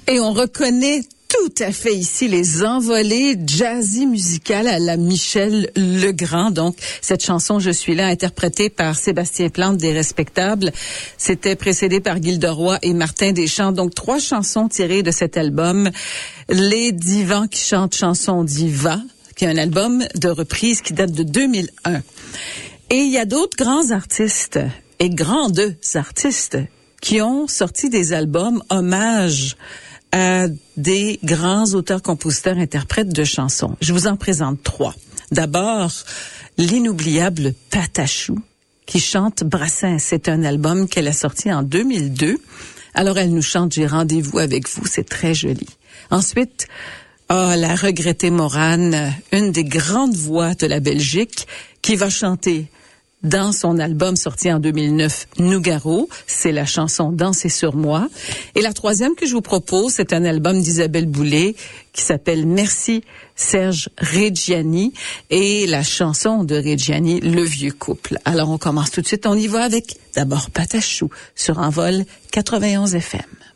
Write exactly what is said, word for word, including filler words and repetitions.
Et on reconnaît tout à fait ici les envolées jazzy musicales à la Michel Legrand. Donc, cette chanson « Je suis là » interprétée par Sébastien Plante des Respectables. C'était précédé par Gilderoy et Martin Deschamps. Donc, trois chansons tirées de cet album. Les divans qui chantent chanson diva, qui est un album de reprise qui date de deux mille un. Et il y a d'autres grands artistes et grandes artistes qui ont sorti des albums hommage à des grands auteurs, compositeurs, interprètes de chansons. Je vous en présente trois. D'abord, l'inoubliable Patachou, qui chante Brassens. C'est un album qu'elle a sorti en deux mille deux. Alors, elle nous chante « J'ai rendez-vous avec vous ». C'est très joli. Ensuite, oh, la regrettée Morane, une des grandes voix de la Belgique, qui va chanter dans son album sorti en deux mille neuf, Nougaro, c'est la chanson « Danser sur moi ». Et la troisième que je vous propose, c'est un album d'Isabelle Boulay qui s'appelle « Merci Serge Reggiani » et la chanson de Reggiani, « Le vieux couple ». Alors on commence tout de suite, on y va avec d'abord Patachou sur Envol quatre-vingt-onze F M.